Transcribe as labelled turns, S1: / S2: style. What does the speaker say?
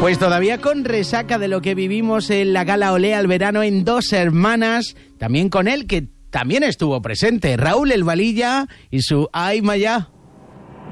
S1: Pues todavía con resaca de lo que vivimos en la Gala Olé al verano en Dos Hermanas, también con él que también estuvo presente, Raúl El Valilla y su Ay Maya.